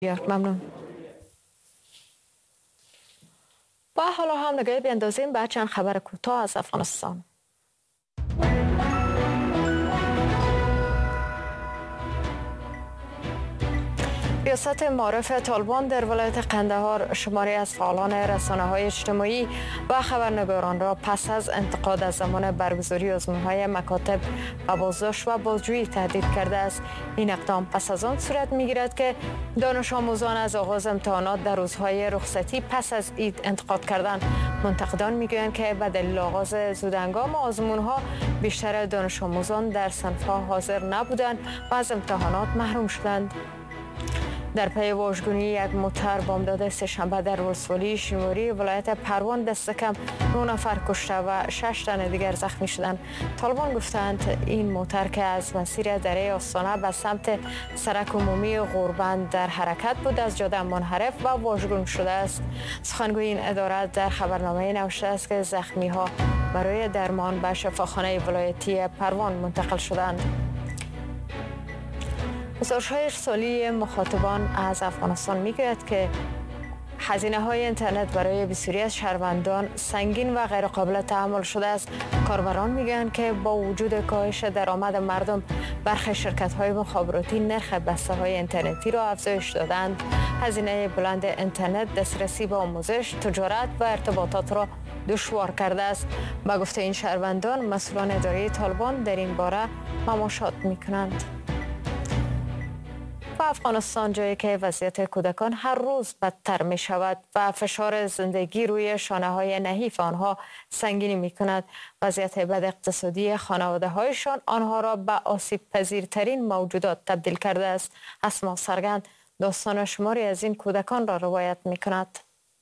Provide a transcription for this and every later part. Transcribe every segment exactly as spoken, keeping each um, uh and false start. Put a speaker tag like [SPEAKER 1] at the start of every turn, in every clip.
[SPEAKER 1] ممنون. با حالا هم نگاهی بیندازیم به چند خبر کوتاه از افغانستان. ریاست معارف طالبان در ولایت قندهار شماری از فعالان رسانه‌های اجتماعی و خبرنگاران را پس از انتقاد از زمان برگزاری آزمون‌های مکاتب و بازداشت و بازجویی تهدید کرده است. این اقدام پس از آن صورت می‌گیرد که دانش آموزان از آغاز امتحانات در روزهای رخصتی پس از عید انتقاد کردند. منتقدان می‌گویند که به دلیل آغاز زودهنگام آزمون‌ها بیشتر دانش آموزان در صنف‌ها حاضر نبودند و از امتحانات محروم شدند. در پی واژگونی یک موتر بامداد سه‌شنبه در ولسوالی شینواری ولایت پروان دست کم نه نفر کشته و شش تن دیگر زخمی شدند. طالبان گفتند این موتر که از مسیر دره آستانه به سمت سرک عمومی غوربند در حرکت بود از جاده منحرف و واژگون شده است. سخنگوی این اداره در خبرنامه نوشته است که زخمی ها برای درمان به شفاخانه ولایتی پروان منتقل شدند. گزارش‌های ارسالی مخاطبان از افغانستان می‌گوید که هزینه‌های اینترنت برای بسیاری از شهروندان سنگین و غیر قابل تحمل شده است. کاربران می‌گویند که با وجود کاهش درآمد مردم برخی شرکت‌های مخابراتی نرخ بسته‌های اینترنتی را افزایش دادند. هزینه بلند اینترنت دسترسی به آموزش، تجارت و ارتباطات را دشوار کرده است. با گفته این شهروندان مسئولان اداره طالبان در این باره مماشات می‌کنند. و افغانستان جایی که وضعیت کودکان هر روز بدتر می شود و فشار زندگی روی شانه های نحیف آنها سنگینی می کند. وضعیت بد اقتصادی خانواده هایشان آنها را به آسیب پذیرترین موجودات تبدیل کرده است. اسما سرگند داستان شماری از این کودکان را روایت می کند.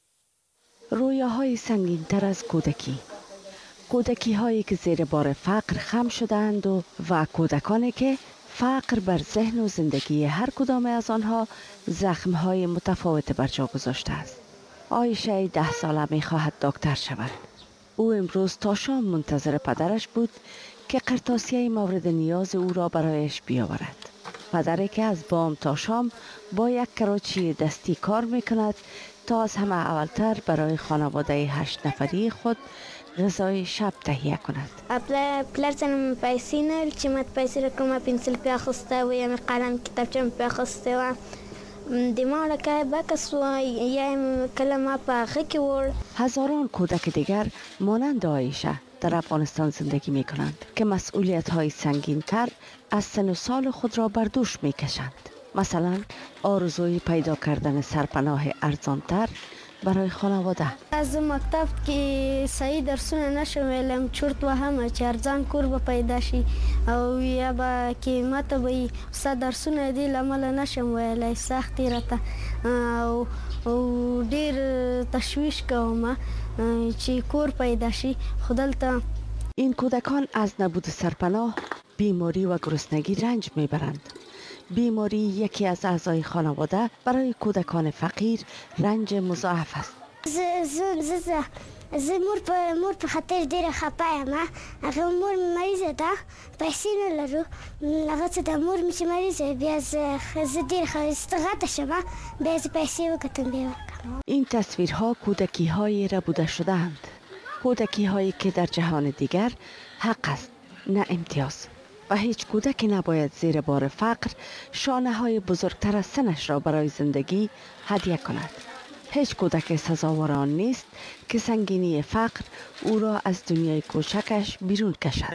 [SPEAKER 2] رویاهای سنگین تر از کودکی، کودکی هایی که زیر بار فقر خم شدند و, و کودکانی که فقر بر ذهن و زندگی هر کدام از آنها زخم‌های متفاوت بر جا گذاشته است. عایشه ده ساله می خواهد دکتر شود. او امروز تا شام منتظر پدرش بود که قرطاسیه مورد نیاز او را برایش بیاورد. پدری که از بام تا شام با یک کراچی دستی کار می کند تا از همه اولتر برای خانواده هشت نفری خود غذای شب تهیه کند.
[SPEAKER 3] پلر زنم پیسې نه چې مت پیسې راکړم پنسل پې اخیسته و یا قلم کتابچه مې پې اخیسته و د ما لکه بکس و یا کله ما په هغه کې وړ.
[SPEAKER 2] هزاران کودک دیگر مانند عایشه در افغانستان زندگی می کنند که مسئولیت های سنگین تر از سن و سال خود را بر دوش می کشند. مثلا آرزوی پیدا کردن سرپناه ارزانتر برای خانواده.
[SPEAKER 3] از مکتب که صحیح درسونه نشم ویلم چرت و همه چې ارزان کور به پیدا شي او یا به که ماته به استاد درسونه دی لامل نشم ویلی سختی راته او او ډیر تشویش کوم چې کور پیدا شي. خدالته
[SPEAKER 2] این کودکان از نبود سرپناه، بیماری و گرسنگی رنج میبرند. بیماری یکی از اعضای خانواده برای کودکان فقیر رنج مضاعف است.
[SPEAKER 3] ز ز ز ز ز مور په مور په خاطر ډیره خپه یم. هغه مور مریضه ده، پیسې نه لرو. هغه څه د مور مې چې مریضه بیا زه ډیر خستغته شم بیا زه پیسې وکتم بیا ورکم.
[SPEAKER 2] این تصویرها کودکی های ربوده شده‌اند. کودکی هایی که در جهان دیگر حق است نه امتیاز. و هیچ کودکی نباید زیر بار فقر شانه های بزرگتر از سنش را برای زندگی هدیه کند. هیچ کودک سزاوار آن نیست که سنگینی فقر او را از دنیای کوچکش بیرون کشد.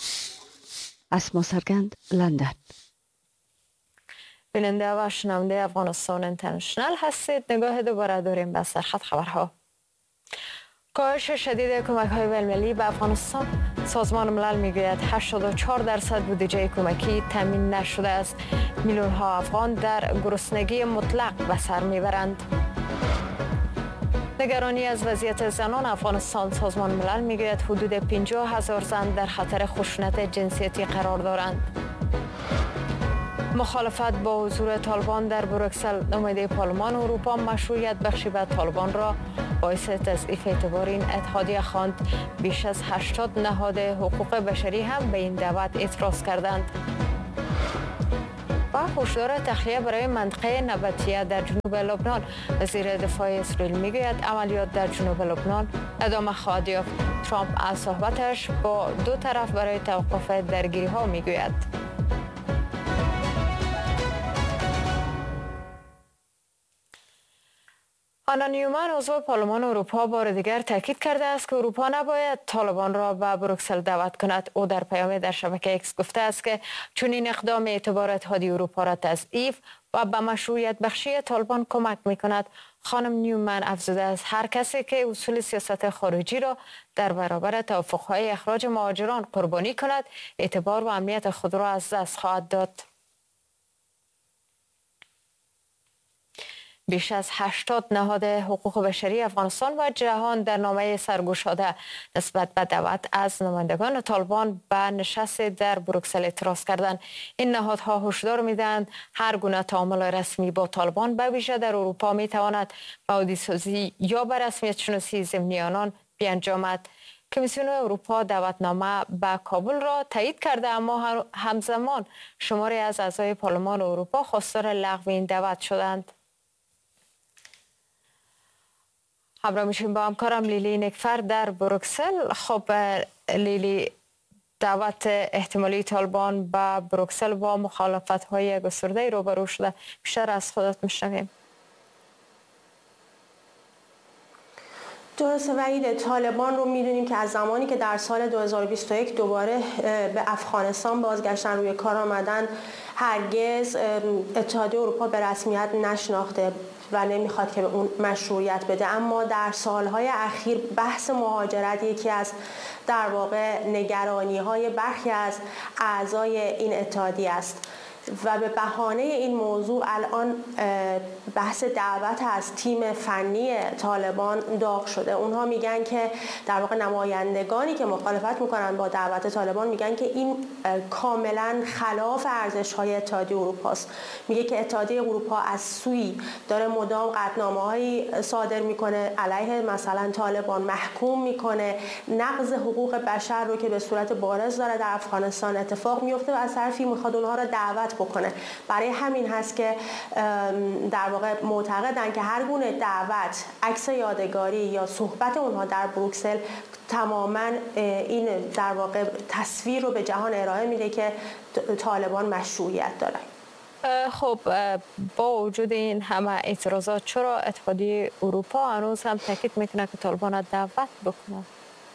[SPEAKER 2] اسما سرگند، لندن.
[SPEAKER 1] بیننده و شنونده افغانستان اینترنشنال هستید. نگاه دوباره داریم به سرخط خبرها. کاهش شدید کمک‌های بین‌المللی به افغانستان. سازمان ملل میگوید هشتاد و چهار درصد بودجه کمکی تامین نشده است. میلیون‌ها افغان در گرسنگی مطلق به سر میبرند. نگرانی از وضعیت زنان افغانستان. سازمان ملل میگوید حدود پنجاه هزار زن در خطر خشونت جنسیتی قرار دارند. مخالفت با حضور طالبان در بروکسل. نماینده پارلمان اروپا مشروعیت بخشی به طالبان را باعث تضعیف اعتبار این اتحادیه خواند. بیش از هشتاد نهاد حقوق بشری هم به این دعوت اعتراض کردند. و هشدار تخلیه برای منطقه نباتیه در جنوب لبنان. وزیر دفاع اسرائیل میگوید عملیات در جنوب لبنان ادامه خواهد یافت. ترامپ از صحبتش با دو طرف برای توقف درگیری ها میگوید. آنا نیومن عضو پارلمان اروپا بار دیگر تاکید کرده است که اروپا نباید طالبان را به بروکسل دعوت کند. او در پیامی در شبکه ایکس گفته است که چون این اقدام اعتبار اتحادیه اروپا را تضعیف و به مشروعیت بخشی طالبان کمک می کند. خانم نیومن افزوده است هر کسی که اصول سیاست خارجی را در برابر توافق‌های اخراج مهاجران قربانی کند اعتبار و امنیت خود را از دست خواهد داد. بیش از هشتاد نهاد حقوق بشری افغانستان و جهان در نامه سرگشاده نسبت به دعوت از نمایندگان طالبان به نشست در بروکسل اعتراض کردند. این نهادها هشدار میدهند هر گونه تعامل رسمی با طالبان به ویژه در اروپا میتواند به عادی‌سازی یا به رسمیت شناسی ضمنی آنان بیانجامد. کمیسیون اروپا دعوتنامه به کابل را تایید کرده، اما همزمان شماری از اعضای پارلمان اروپا خواستار لغو این دعوت شدند. همراه میشیم با همکارم لیلی نکفر در بروکسل. خب لیلی، دعوت احتمالی طالبان به بروکسل با مخالفت های گسترده روبرو شده، بیشتر از خودت میشنویم.
[SPEAKER 4] درسته وحید، طالبان رو میدونیم که از زمانی که در سال دو هزار و بیست و یک دوباره به افغانستان بازگشتن روی کار آمدن هرگز اتحادیه اروپا به رسمیت نشناخته و نمیخواد که به اون مشروعیت بده، اما در سالهای اخیر بحث مهاجرت یکی از در واقع نگرانی‌های برخی از اعضای این اتحادیه است و به بهانه این موضوع الان بحث دعوت از تیم فنی طالبان داغ شده. اونها میگن که در واقع نمایندگانی که مخالفت میکنن با دعوت طالبان میگن که این کاملا خلاف ارزش‌های اتحادیه اروپا است. میگه که اتحادیه اروپا از سوی داره مدام قطعنامه‌هایی صادر میکنه علیه مثلا طالبان، محکوم میکنه، نقض حقوق بشر رو که به صورت بارز داره در افغانستان اتفاق میفته و از طرفی میخواد اونها رو دعوت بکنه. برای همین هست که در واقع معتقدن که هر گونه دعوت، عکس یادگاری یا صحبت اونها در بروکسل تماما این در واقع تصویر رو به جهان ارائه میده که طالبان مشروعیت داره.
[SPEAKER 1] خب با وجود این همه اعتراضات چرا اتحادیه اروپا هنوز هم تاکید میکنه که طالبان دعوت بکنه؟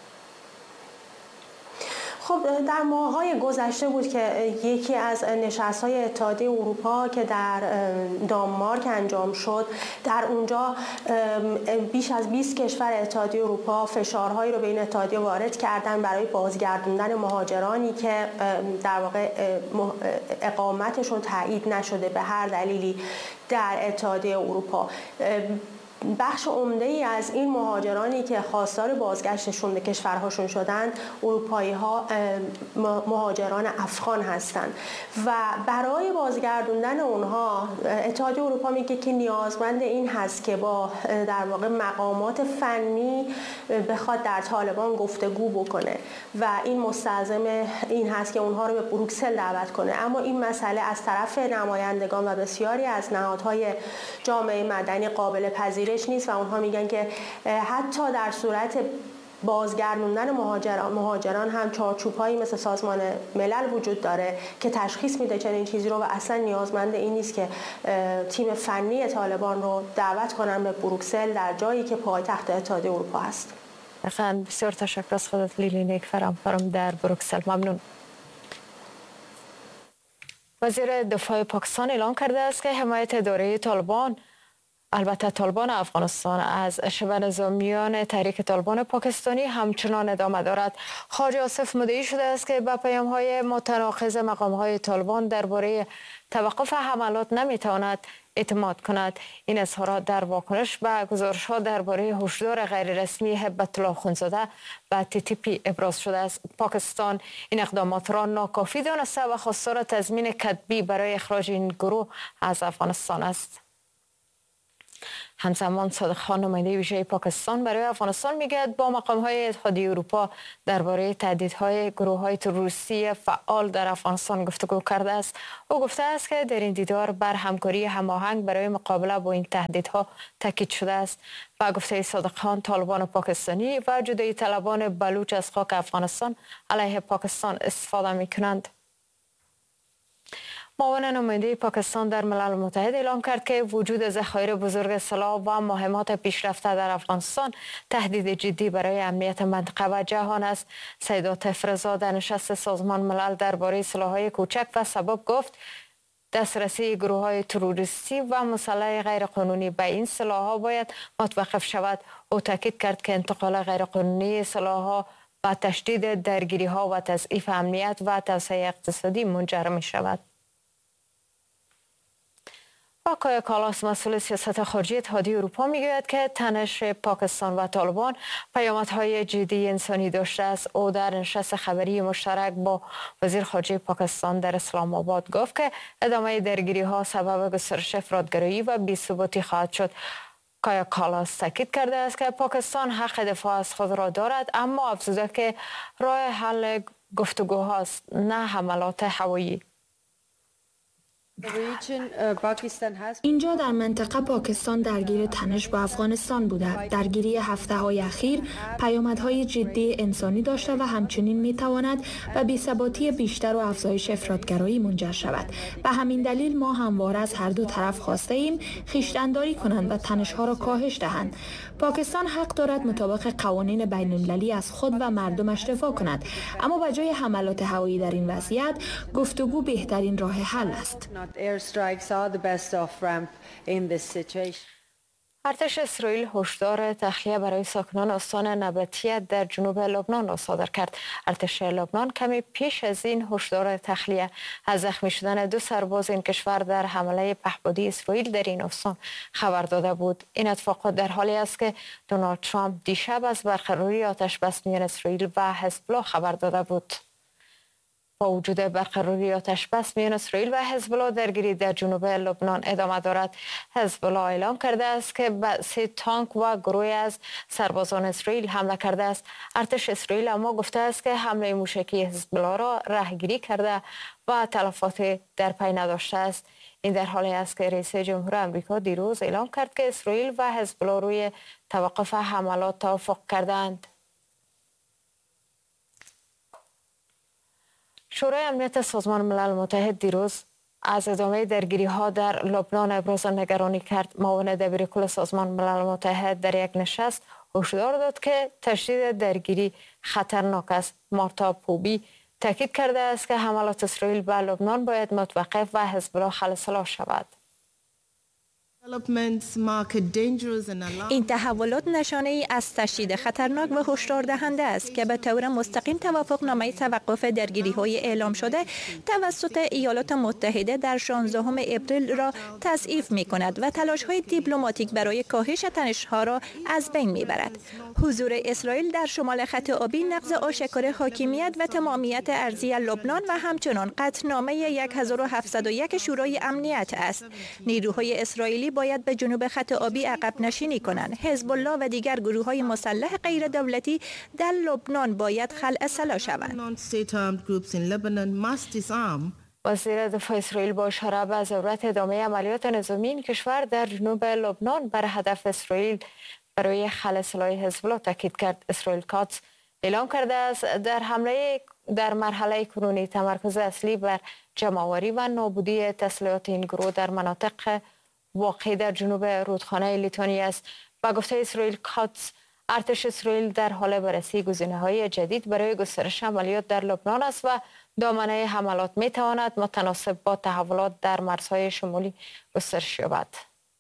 [SPEAKER 4] خب در ماه‌های گذشته بود که یکی از نشست‌های اتحادیه اروپا که در دانمارک انجام شد، در اونجا بیش از بیست کشور اتحادیه اروپا فشارهایی رو به این اتحادیه وارد کردن برای بازگردوندن مهاجرانی که در واقع اقامتشون تایید نشده به هر دلیلی در اتحادیه اروپا. بخش عمده‌ای از این مهاجرانی که خواستار بازگشتشون به کشورهاشون شدن اروپایی ها مهاجران افغان هستند و برای بازگردوندن اونها اتحادیه اروپا میگه که نیازمند این هست که با در واقع مقامات فنی بخواد در طالبان گفتگو بکنه و این مستلزم این هست که اونها رو به بروکسل دعوت کنه. اما این مسئله از طرف نمایندگان و بسیاری از نهادهای جامعه مدنی قابل پذیرش نیست و اونها میگن که حتی در صورت بازگردوندن مهاجران مهاجران هم چارچوب‌هایی مثل سازمان ملل وجود داره که تشخیص میده چنین چیزی رو و اصلا نیازمند این نیست که تیم فنی طالبان رو دعوت کنن به بروکسل در جایی که پایتخت اتحادیه اروپا هست.
[SPEAKER 1] واقعا بسیار تشکر از خودت لیلی نکفر فرم در بروکسل. ممنون. وزیر دفاع پاکستان اعلام کرده است که حمایت اداره طالبان البته طالبان افغانستان از شبه نظامیان تحریک طالبان پاکستانی همچنان ادامه دارد. خواجه آصف مدعی شده است که به پیام‌های متناقض مقام‌های طالبان درباره توقف حملات نمی‌تواند اعتماد کند. این اظهارات در واکنش به گزارش‌ها درباره هشدار غیررسمی هبت الله خونزاده به تی تی پی ابراز شده است. پاکستان این اقدامات را ناکافی دانسته و خواستار تضمین کتبی برای اخراج این گروه از افغانستان است. همزمان صادق خان نماینده ویژه پاکستان برای افغانستان میگوید با مقام‌های اتحادیه اروپا درباره تهدیدهای گروه‌های تروریستی فعال در افغانستان گفتگو کرده است. او گفته است که در این دیدار بر همکاری هماهنگ برای مقابله با این تهدیدها تاکید شده است. با گفته صادق خان، طالبان پاکستانی و جدایی طلبان بلوچ از خاک افغانستان علیه پاکستان استفاده می‌کنند. معاون نماینده پاکستان در ملل متحد اعلام کرد که وجود ذخایر بزرگ سلاح و مهمات پیشرفته در افغانستان تهدید جدی برای امنیت منطقه و جهان است. سید عاطف رضا در نشست سازمان ملل درباره سلاح‌های کوچک و سبب گفت دسترسی گروه‌های تروریستی و مسلح غیرقانونی به این سلاح‌ها باید متوقف شود. او تاکید کرد که انتقال غیرقانونی سلاح‌ها به تشدید درگیری‌ها و تضعیف امنیت و توسعه اقتصادی منجر می‌شود. کایا کالاس، مسئول سیاست خارجی اتحادیه اروپا، میگوید که تنش پاکستان و طالبان پیامدهای جدی انسانی داشته است. او در نشست خبری مشترک با وزیر خارجه پاکستان در اسلام آباد گفت که ادامه درگیری ها سبب گسترش افراطگرایی و بی‌ثباتی خواهد شد. کایا کالاس تاکید کرده است که پاکستان حق دفاع از خود را دارد، اما افزوده که راه حل گفتگوهاست، نه حملات هوایی.
[SPEAKER 5] اینجا در منطقه پاکستان درگیر تنش با افغانستان بوده. درگیری هفته های اخیر پیامدهای جدی انسانی داشته و همچنین می تواند به بی‌ثباتی بیشتر و افزایش افراطگرایی منجر شود. به همین دلیل ما همواره از هر دو طرف خواسته ایم خویشتن‌داری کنند و تنش ها را کاهش دهند. پاکستان حق دارد مطابق قوانین بین المللی از خود و مردمش دفاع کند، اما به جای حملات هوایی در این وضعیت گفتگو بهترین راه حل است.
[SPEAKER 1] ارتش اسرائیل هشدار تخلیه برای ساکنان استان نبطیه در جنوب لبنان را صادر کرد. ارتش لبنان کمی پیش از این هشدار تخلیه از زخمی شدن دو سرباز این کشور در حمله پهپادی اسرائیل در این استان خبر داده بود. این اتفاقات در حالی است که دونالد ترامپ دیشب از برقراری آتش بس میان اسرائیل و حزب الله خبر داده بود. با وجود برقراری آتش بس میان اسرائیل و حزب الله، درگیری در جنوب لبنان ادامه دارد. حزب الله اعلام کرده است که به سه تانک و گروهی از سربازان اسرائیل حمله کرده است. ارتش اسرائیل اما گفته است که حمله موشکی حزب الله را رهگیری کرده و تلفات در پی نداشته است. این در حالی است که رئیس جمهور آمریکا دیروز اعلام کرد که اسرائیل و حزب الله روی توقف حملات توافق کردند. شورای امنیت سازمان ملل متحد دیروز از ادامه درگیری ها در لبنان ابراز نگرانی کرد. معاون دبیرکل سازمان ملل متحد در یک نشست هشدار داد که تشدید درگیری خطرناک است. مارتا پوبی تاکید کرده است که حملات اسرائیل به لبنان باید متوقف و حزب الله خلص شود.
[SPEAKER 6] این تحولات نشانه ای از تشدید خطرناک و هشدار دهنده است که به طور مستقیم توافقنامه توقف درگیری های اعلام شده توسط ایالات متحده در شانزدهم اپریل را تضعیف می کند و تلاش های دیپلماتیک برای کاهش تنش ها را از بین می برد. حضور اسرائیل در شمال خط آبی نقض آشکار حاکمیت و تمامیت ارضی لبنان و همچنان قطعنامه هزار و هفتصد و یک شورای امنیت است. نیروهای اسرائیلی باید به جنوب خط آبی عقب نشینی کنند. حزب الله و دیگر گروه‌های مسلح غیر دولتی در لبنان باید خلع سلاح شوند.
[SPEAKER 1] وزیر دفاع اسرائیل با اشاره به ضرورت ادامه عملیات نظامی این کشور در جنوب لبنان بر هدف اسرائیل برای خلع سلاح حزب الله تاکید کرد. اسرائیل کاتس اعلام کرده است در حمله در مرحله کنونی تمرکز اصلی بر جمع‌آوری و نابودی تسلیحات این گروه در مناطق واقع در جنوب رودخانه لیتوانی است. با گفته اسرائیل کاتس، ارتش اسرائیل در حال بررسی گزینه‌های جدید برای گسترش عملیات در لبنان است و دامنه حملات می تواند متناسب با تحولات در مرزهای شمالی گسترش یابد.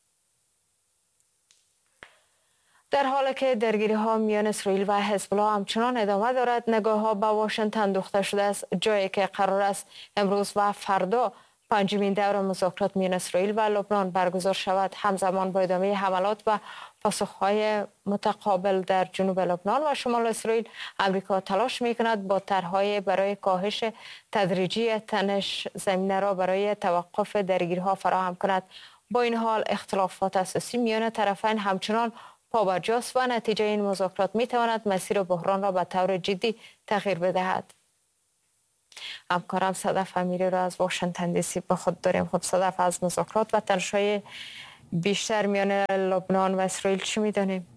[SPEAKER 1] در حالی که درگیری ها میان اسرائیل و حزب الله همچنان ادامه دارد، نگاه ها به واشنگتن دوخته شده است، جایی که قرار است امروز و فردا پنجمین دور مذاکرات میان اسرائیل و لبنان برگزار شود. همزمان با ادامه حملات و پاسخهای متقابل در جنوب لبنان و شمال اسرائیل، امریکا تلاش میکند با طرحهای برای کاهش تدریجی تنش زمینه را برای توقف درگیری‌ها فراهم کند. با این حال اختلافات اساسی میان طرفین همچنان پابرجاست و نتیجه این مذاکرات میتواند مسیر بحران را به طور جدی تغییر بدهد. همکارم صدف امیری را از واشنگتن دی سی به خود داریم. خب صدف، از مذاکرات و تنش‌های بیشتر میان لبنان و اسرائیل چی میدانیم؟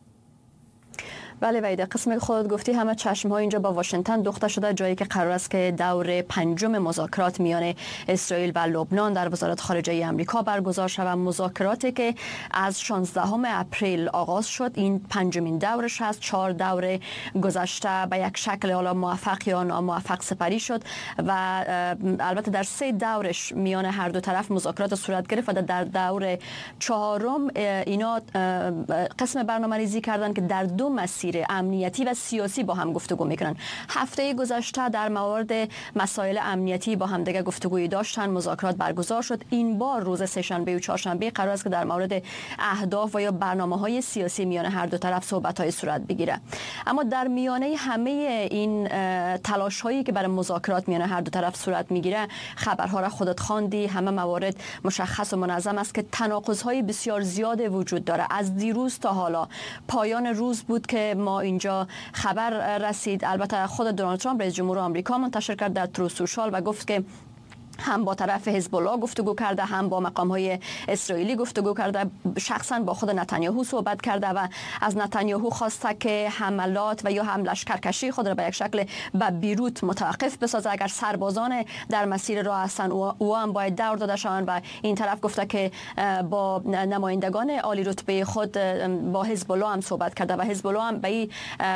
[SPEAKER 7] بله ویده، قسم خود گفتی همه چشم ها اینجا با واشنگتن دوخته شده، جایی که قرار است که دور پنجم مذاکرات میان اسرائیل و لبنان در وزارت خارجه آمریکا برگزار شود. مذاکراتی که از شانزدهم اپریل آغاز شد، این پنجمین دورش است. چهار دور گذشته به یک شکل حالا موفق یا ناموفق سپری شد و البته در سه دورش میان هر دو طرف مذاکرات صورت گرفت و در دور چهارم اینا قسم برنامه‌ریزی کردند که در دو مسیر امنیتی و سیاسی با هم گفتگو میکنن. هفته گذشته در مورد مسائل امنیتی با هم دیگه گفتگویی داشتن، مذاکرات برگزار شد. این بار روز سه‌شنبه و چهارشنبه قرار است که در مورد اهداف و یا برنامه‌های سیاسی میان هر دو طرف صحبت‌های صورت بگیره. اما در میانه همه این تلاش‌هایی که برای مذاکرات میان هر دو طرف صورت میگیره، خبرها را خودت خواندی، همه موارد مشخص و منظم است که تناقض‌های بسیار زیاد وجود داره. از دیروز تا حالا پایان روز بود که ما اینجا خبر رسید، البته خود دونالد ترامپ رئیس جمهور آمریکا منتشر کرد در ترو سوشال و گفت که هم با طرف حزب الله گفتگو کرده، هم با مقام‌های اسرائیلی گفتگو کرده، شخصا با خود نتانیاهو صحبت کرده و از نتانیاهو خواسته که حملات و یا هم لشکرکشی خود را به یک شکل به بیروت متوقف بسازه. اگر سربازان در مسیر راه هستند او هم باید دور داده شوند و این طرف گفته که با نمایندگان عالی رتبه خود با حزب الله هم صحبت کرده و حزب الله هم به این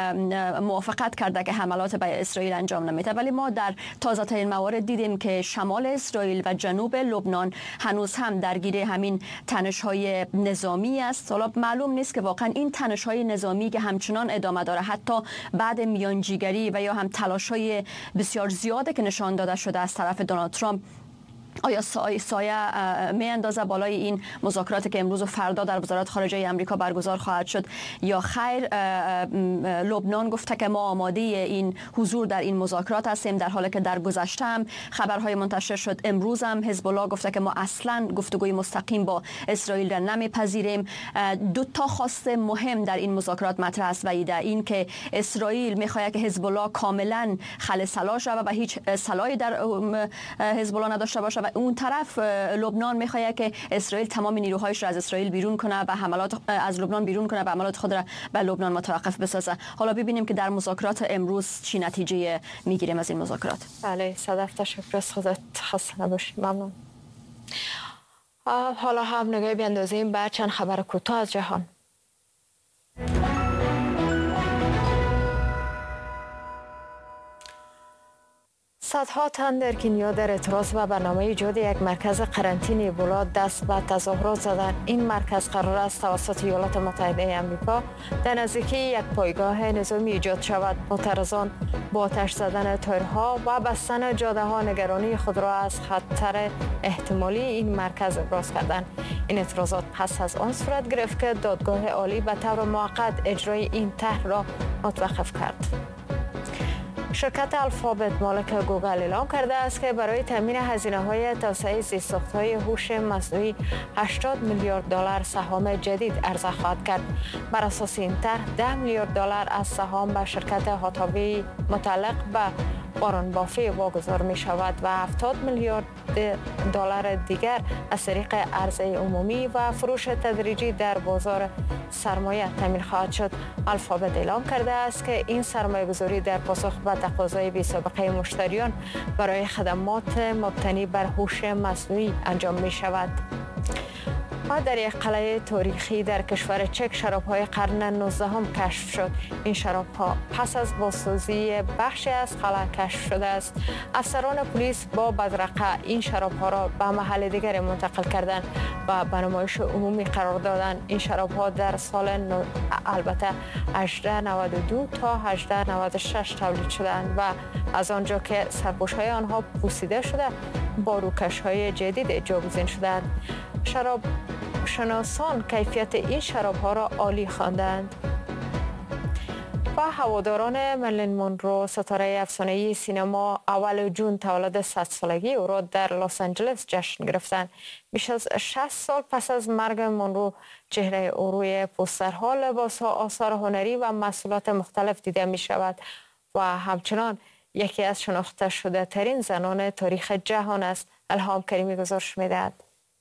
[SPEAKER 7] موافقت کرده که حملات به اسرائیل انجام نمیده. ولی ما در تازه ترین موارد دیدیم که شمال اسرائیل و جنوب لبنان هنوز هم درگیر همین تنش‌های نظامی است. حالا معلوم نیست که واقعا این تنش‌های نظامی که همچنان ادامه داره حتی بعد میانجیگری و یا هم تلاش‌های بسیار زیاده که نشان داده شده از طرف دونالد ترامپ، آیا سایه, سایه می اندازه بالای این مذاکراتی که امروز و فردا در وزارت خارجه آمریکا برگزار خواهد شد یا خیر؟ لبنان گفته که ما آماده این حضور در این مذاکرات هستیم، در حالی که در گذشته هم خبرهای منتشر شد. امروز هم حزب الله گفته که ما اصلا گفتگوی مستقیم با اسرائیل را نمیپذیریم. دو تا خواست مهم در این مذاکرات مطرح است و این که اسرائیل میخواهد که حزب الله کاملا خل سلاح شود و هیچ سلاحی در حزب الله نداشته باشه و اون طرف لبنان میخواد که اسرائیل تمام نیروهایش را از اسرائیل بیرون کنه و حملات از لبنان بیرون کنه و حملات خود را به لبنان متوقف بسازه. حالا ببینیم که در مذاکرات امروز چی نتیجه میگیریم از این مذاکرات.
[SPEAKER 1] بله صدف، تشکر از خودت، خسته نباشید. ممنون. حالا هم نگاهی بیاندازیم به چند خبر کوتاه از جهان. صدها تن در کنیا در اعتراض به برنامه ایجاد یک مرکز قرنطینه ایبولا دست به تظاهرات زدند. این مرکز قرار است توسط ایالات متحده آمریکا در نزدیکی یک پایگاه نظامی ایجاد شود. معترضان با آتش زدن تایرها و بستن جاده ها نگرانی خود را از خطر احتمالی این مرکز ابراز کردند. این اعتراضات پس از آن صورت گرفت که دادگاه عالی به طور موقت اجرای این طرح را متوقف کرد. شرکت الفابت مالک گوگل اعلام کرده است که برای تامین هزینه‌های توسعه زیرساخت‌های هوش مصنوعی هشتاد میلیارد دلار سهام جدید عرضه خواهد کرد. بر اساس این طرح ده میلیارد دلار از سهام به شرکت هاتاوی متعلق به وارن بافت واگذار می شود و هفتاد میلیارد دلار دیگر از طریق عرضه عمومی و فروش تدریجی در بازار سرمایه تامین خواهد شد. الفابت اعلام کرده است که این سرمایه گذاری در پاسخ به تقاضای بی سابقه مشتریان برای خدمات مبتنی بر هوش مصنوعی انجام می شود. و در یک قلعه تاریخی در کشور چک شراب‌های قرن نوزدهم کشف شد. این شراب‌ها پس از بازسازی بخشی از قلعه کشف شده است. افسران پلیس با بدرقه این شراب‌ها را به محل دیگر منتقل کردند و به نمایش عمومی قرار دادند. این شراب‌ها در سال نو... البته هزار و نهصد و نود و دو تا هزار و نهصد و شش تولید شدند و از آنجا که سرپوش‌های آنها پوسیده شده با روکش‌های جدید جایگزین شدند. شراب شناسان کیفیت این شراب ها را عالی خواندند. و و هواداران مرلین مونرو ستاره افسانه‌ای سینما اول جون تولد صد سالگی او را در لس آنجلس جشن گرفتند. بیش از شصت سال پس از مرگ مونرو چهره او روی پوسترها، لباسها، آثار هنری و محصولات مختلف دیده می شود و همچنان یکی از شناخته شده ترین زنان تاریخ جهان است. الهام کریمی گزارش می دهد.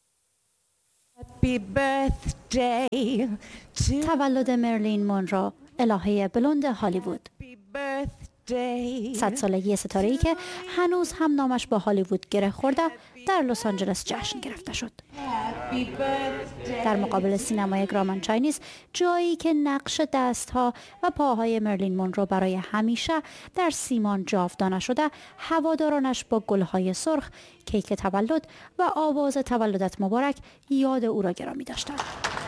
[SPEAKER 8] تولد مرلین مونرو، الهه بلوند هالیوود. صد سالگی ستاره‌ای که هنوز هم نامش با هالیوود گره خورده در لس آنجلس جشن گرفته شد. در مقابل سینمای گرامان چاینیز، جایی که نقش دستها و پاهای مرلین مونرو برای همیشه در سیمان جاودانه شده، هوادارانش با گلهای سرخ، کیک تولد و آواز تولدت مبارک یاد او را گرامی داشتند.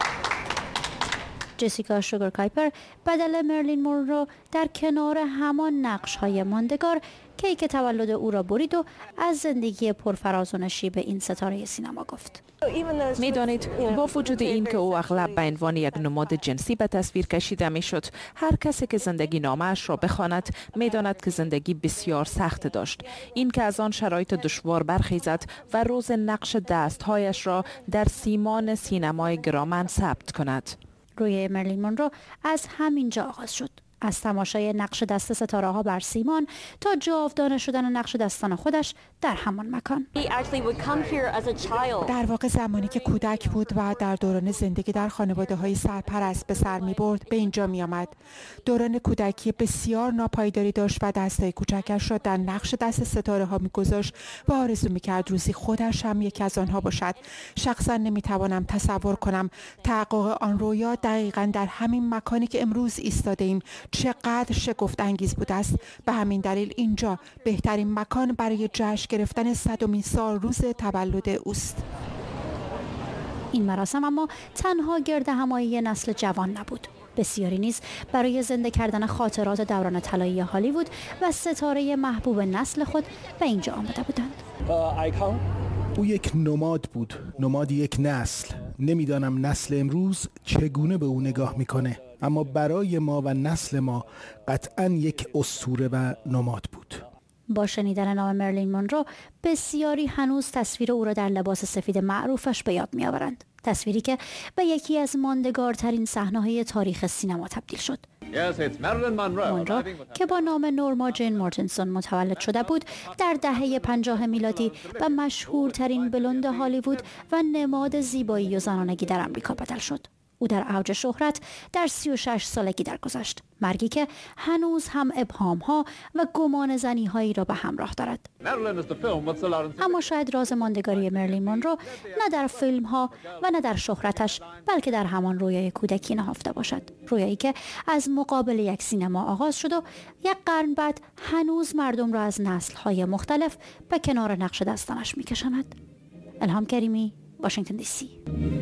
[SPEAKER 8] جسیکا شوگر کایپر بدل مرلین مونرو در کنار همان نقش‌های ماندگار کیک تولد او را برید و از زندگی پرفراز و نشیب این ستاره سینما گفت.
[SPEAKER 9] میدانید با وجود این که او اغلب به عنوان یک نماد جنسی به تصویر کشیده میشد، هر کسی که زندگی نامه‌اش را بخواند میداند که زندگی بسیار سخت داشت. این که از آن شرایط دشوار برخیزد و روز نقش دستهایش را در سیمان سینمای گرامان ثبت کند.
[SPEAKER 8] روی مرلین مونرو از همینجا آغاز شد. از تماشای نقش دست ستاره ها بر سیمان تا جاودانه شدن نقش دستان خودش در همان مکان.
[SPEAKER 10] در واقع زمانی که کودک بود و در دوران زندگی در خانواده های سرپرست به سر می برد به اینجا می آمد. دوران کودکی بسیار ناپایداری داشت و دستای کوچکش را در نقش دست ستاره ها می گذاشت و آرزو می کرد روزی خودش هم یکی از آنها باشد. شخصا نمی توانم تصور کنم تحقق آن رویا دقیقاً در همین مکانی که امروز ایستاده ایم چقدر شگفت انگیز بوده است. به همین دلیل اینجا بهترین مکان برای جشن گرفتن صدمین سال روز تولد اوست.
[SPEAKER 8] این مراسم اما تنها گرد همایی نسل جوان نبود. بسیاری نیز برای زنده کردن خاطرات دوران طلایی هالیوود و ستاره محبوب نسل خود به اینجا آمده بودند.
[SPEAKER 11] او یک نماد بود، نماد یک نسل. نمیدانم نسل امروز چگونه به او نگاه میکنه، اما برای ما و نسل ما قطعاً یک اسطوره و نماد بود.
[SPEAKER 8] با شنیدن نام مرلین مونرو بسیاری هنوز تصویر او را در لباس سفید معروفش به یاد می‌آورند. تصویری که به یکی از ماندگارترین صحنه‌های تاریخ سینما تبدیل شد. مونرو که با نام نورما جین مورتنسون متولد شده بود، در دهه پنجاه میلادی به مشهورترین بلوند هالیوود و نماد زیبایی و زنانگی در آمریکا بدل شد. او در اوج شهرت در سی و شش سالگی درگذشت، مرگی که هنوز هم ابهام‌ها و گمان زنی‌هایی را به همراه دارد. اما شاید راز ماندگاری مرلین مونرو نه در فیلم‌ها و نه در شهرتش، بلکه در همان رویای کودکی نهفته باشد. رویایی که از مقابل یک سینما آغاز شد و یک قرن بعد هنوز مردم را از نسل‌های مختلف به کنار نقش دستانش می‌کشاند. الهام کریمی، واشنگتن دی سی.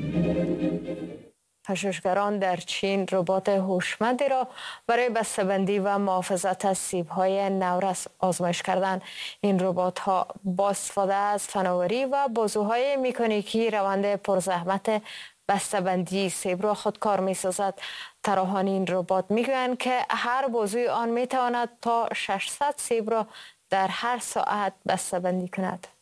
[SPEAKER 1] پژوهشگران در چین ربات هوشمندی را برای بسته‌بندی و محافظت از سیب‌های نورس آزمایش کردند. این ربات‌ها با استفاده از فناوری و بازوهای مکانیکی روند پرزحمت بسته‌بندی سیب را خودکار می‌سازد. طراحان این ربات می‌گویند که هر بازوی آن می‌تواند تا ششصد سیب را در هر ساعت بسته‌بندی کند.